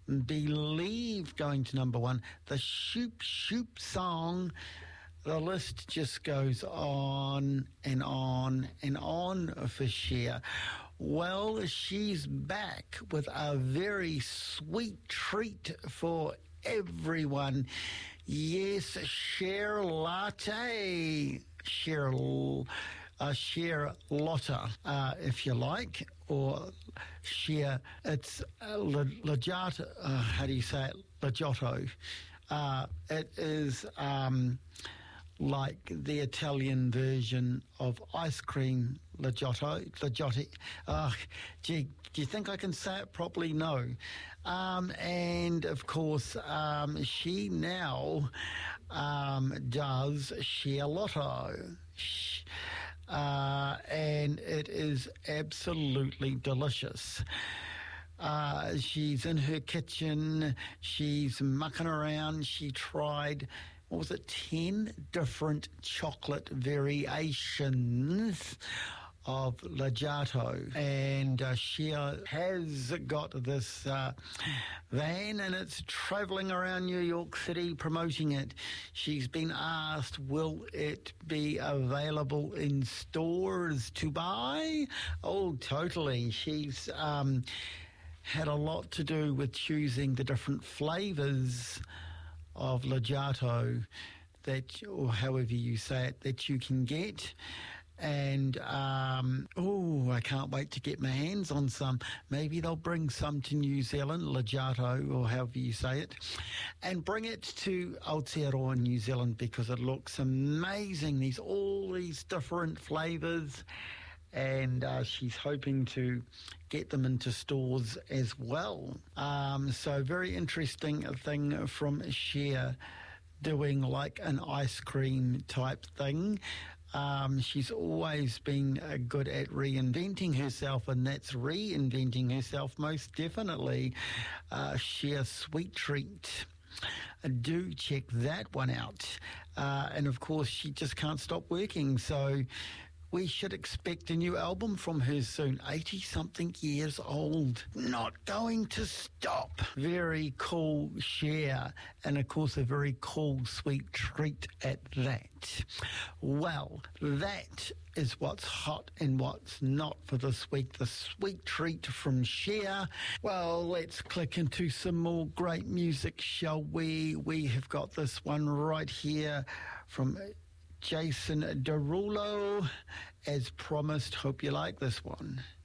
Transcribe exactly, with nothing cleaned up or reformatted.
Believe going to number one. The Shoop Shoop song. The list just goes on and on and on for Cher. Well, she's back with a very sweet treat for everyone. Yes, Cher Latte. Cher, uh, Cher Lotta, uh, if you like, or Cher, it's uh, Legato, uh, how do you say it? Legato. Uh, it is... Um, like the Italian version of ice cream Legato. Legato. Uh, gee, do you think I can say it properly? No. Um, and, of course, um, she now um, does Cher Lotto. Uh, and it is absolutely delicious. Uh, she's in her kitchen. She's mucking around. She tried... what was it, ten different chocolate variations of Legato. And uh, Cher has got this uh, van and it's travelling around New York City promoting it. She's been asked, will it be available in stores to buy? Oh, totally. She's... Um, had a lot to do with choosing the different flavours of Legato that, or however you say it, that you can get. And, um, oh, I can't wait to get my hands on some. Maybe they'll bring some to New Zealand, Legato, or however you say it, and bring it to Aotearoa, New Zealand, because it looks amazing. There's all these different flavours. And uh, she's hoping to get them into stores as well. Um, so very interesting thing from Cher, doing like an ice cream type thing. Um, she's always been uh, good at reinventing herself, and that's reinventing herself most definitely. Uh, Cher Sweet Treat. Uh, do check that one out. Uh, and of course, she just can't stop working, so... we should expect a new album from her soon. eighty-something years old. Not going to stop. Very cool Cher. And, of course, a very cool, sweet treat at that. Well, that is what's hot and what's not for this week. The sweet treat from Cher. Well, let's click into some more great music, shall we? We have got this one right here from... Jason Derulo, as promised. Hope you like this one.